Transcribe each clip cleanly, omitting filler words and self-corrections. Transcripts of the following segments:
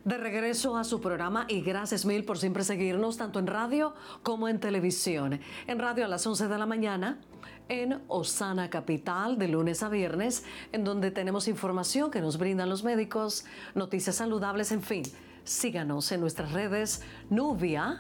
De regreso a su programa y gracias mil por siempre seguirnos tanto en radio como en televisión. En radio a las 11 de la mañana, en Osana Capital de lunes a viernes, en donde tenemos información que nos brindan los médicos, noticias saludables, en fin. Síganos en nuestras redes Nubia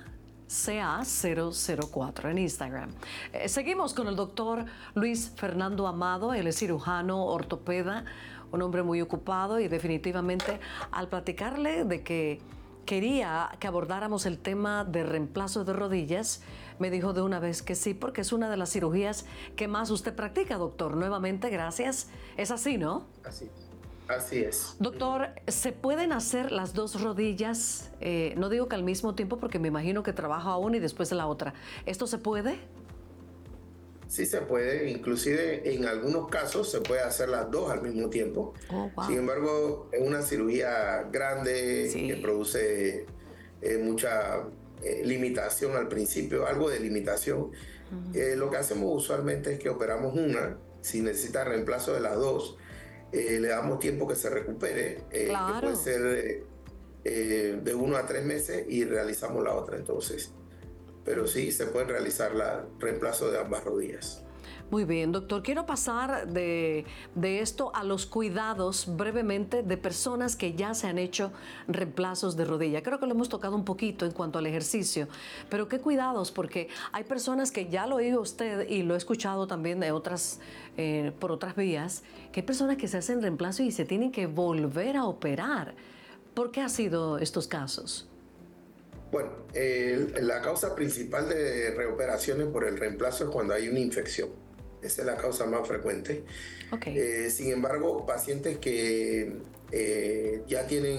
CA004 en Instagram. Seguimos con el doctor Luis Fernando Amado, él es cirujano ortopeda, un hombre muy ocupado y definitivamente al platicarle de que quería que abordáramos el tema de reemplazo de rodillas, me dijo de una vez que sí, porque es una de las cirugías que más usted practica, doctor. Nuevamente, gracias. Es así, ¿no? Así es. Doctor, ¿se pueden hacer las dos rodillas? No digo que al mismo tiempo porque me imagino que trabaja una y después la otra. ¿Esto se puede? Sí se puede, inclusive en algunos casos se puede hacer las dos al mismo tiempo. Oh, wow. Sin embargo, es una cirugía grande que produce mucha limitación al principio, algo de limitación. Lo que hacemos usualmente es que operamos una, si necesita reemplazo de las dos, le damos tiempo que se recupere, Claro. que puede ser de 1 a 3 meses y realizamos la otra entonces. Pero sí se puede realizar el reemplazo de ambas rodillas. Muy bien, doctor. Quiero pasar de esto a los cuidados brevemente de personas que ya se han hecho reemplazos de rodilla. Creo que lo hemos tocado un poquito en cuanto al ejercicio, pero ¿qué cuidados? Porque hay personas que ya lo oído usted y lo he escuchado también de por otras vías, que hay personas que se hacen reemplazo y se tienen que volver a operar. ¿Por qué han sido estos casos? Bueno, la causa principal de reoperaciones por el reemplazo es cuando hay una infección. Esa es la causa más frecuente. Okay. Sin embargo, pacientes que ya tienen